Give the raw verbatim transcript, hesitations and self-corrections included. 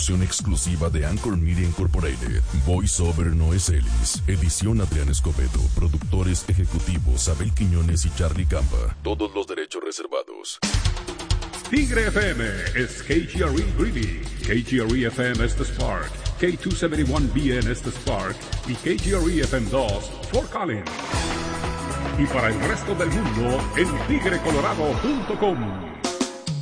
producción exclusiva de Anchor Media Incorporated. Voice Over Noé Celis. Edición Adrián Escobedo. Productores ejecutivos Abel Quiñones y Charlie Campa. Todos los derechos reservados. Tigre F M es K G R E Greeley. K G R E F M es The Spark. K doscientos setenta y uno B N es The Spark. Y K G R E F M dos, Fort Collins. Y para el resto del mundo en tigre colorado punto com.